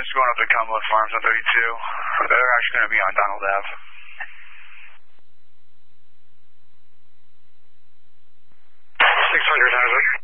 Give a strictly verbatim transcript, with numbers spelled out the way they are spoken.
going up to Cumberland Farms on thirty-two. They're actually going to be on Donald Ave. six hundred, Hazard.